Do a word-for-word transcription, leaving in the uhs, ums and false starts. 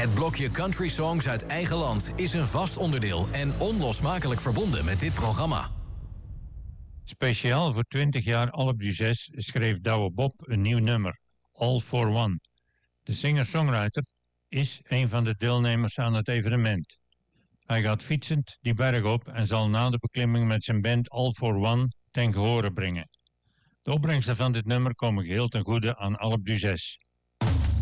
Het blokje Country Songs uit eigen land is een vast onderdeel en onlosmakelijk verbonden met dit programma. Speciaal voor twintig jaar Alpe d'Huez schreef Douwe Bob een nieuw nummer, All for One. De singer-songwriter is een van de deelnemers aan het evenement. Hij gaat fietsend die berg op en zal na de beklimming met zijn band All for One ten gehore brengen. De opbrengsten van dit nummer komen geheel ten goede aan Alpe d'Huez.